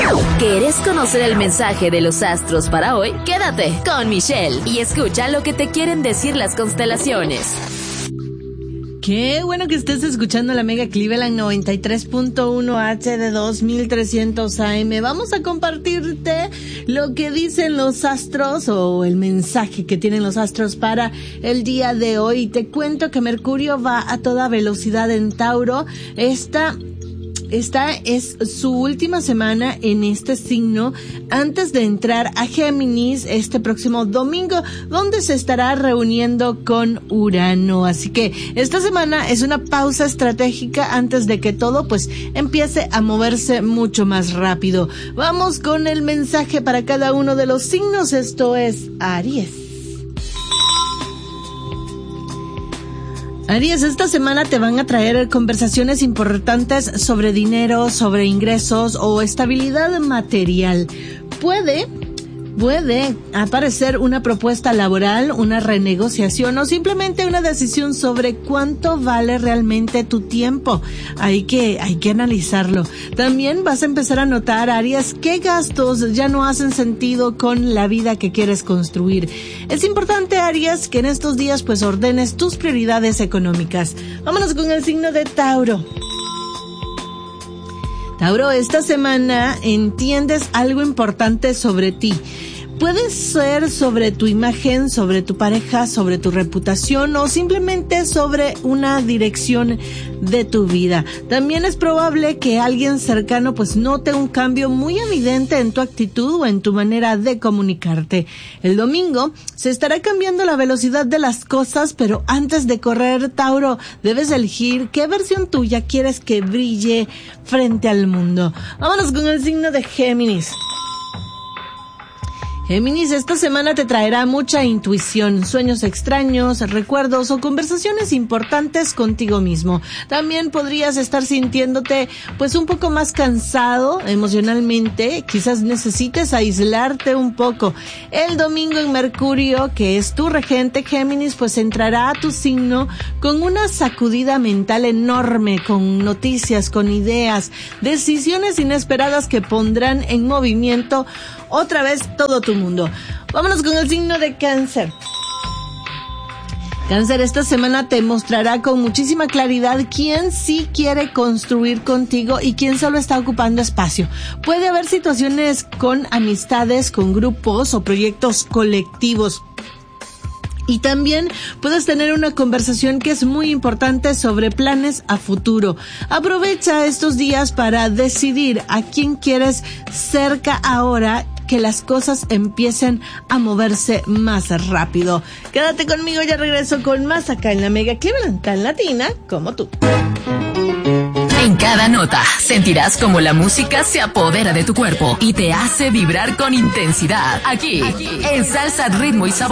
¿Querés conocer el mensaje de los astros para hoy? Quédate con Michelle y escucha lo que te quieren decir las constelaciones. Qué bueno que estés escuchando la Mega Cleveland 93.1 HD 2300 AM. Vamos a compartirte lo que dicen los astros o el mensaje que tienen los astros para el día de hoy. Te cuento que Mercurio va a toda velocidad en Tauro. Esta es su última semana en este signo antes de entrar a Géminis este próximo domingo, donde se estará reuniendo con Urano. Así que esta semana es una pausa estratégica antes de que todo pues empiece a moverse mucho más rápido. Vamos con el mensaje para cada uno de los signos. Esto es Aries. Aries, esta semana te van a traer conversaciones importantes sobre dinero, sobre ingresos o estabilidad material. Puede aparecer una propuesta laboral, una renegociación o simplemente una decisión sobre cuánto vale realmente tu tiempo. Hay que analizarlo. También vas a empezar a notar, Aries, qué gastos ya no hacen sentido con la vida que quieres construir. Es importante, Aries, que en estos días pues ordenes tus prioridades económicas. Vámonos con el signo de Tauro. Tauro, esta semana entiendes algo importante sobre ti. Puede ser sobre tu imagen, sobre tu pareja, sobre tu reputación o simplemente sobre una dirección de tu vida. También es probable que alguien cercano pues note un cambio muy evidente en tu actitud o en tu manera de comunicarte. El domingo se estará cambiando la velocidad de las cosas, pero antes de correr, Tauro, debes elegir qué versión tuya quieres que brille frente al mundo. Vámonos con el signo de Géminis. Géminis, esta semana te traerá mucha intuición, sueños extraños, recuerdos o conversaciones importantes contigo mismo. También podrías estar sintiéndote pues un poco más cansado emocionalmente, quizás necesites aislarte un poco. El domingo en Mercurio, que es tu regente, Géminis, pues entrará a tu signo con una sacudida mental enorme, con noticias, con ideas, decisiones inesperadas que pondrán en movimiento otra vez todo tu mundo. Vámonos con el signo de Cáncer. Cáncer, esta semana te mostrará con muchísima claridad quién sí quiere construir contigo y quién solo está ocupando espacio. Puede haber situaciones con amistades, con grupos o proyectos colectivos. Y también puedes tener una conversación que es muy importante sobre planes a futuro. Aprovecha estos días para decidir a quién quieres cerca ahora que las cosas empiecen a moverse más rápido. Quédate conmigo, ya regreso con más acá en la Mega Cleveland, tan latina como tú. En cada nota sentirás como la música se apodera de tu cuerpo y te hace vibrar con intensidad. Aquí en Salsa, Ritmo y Sabor.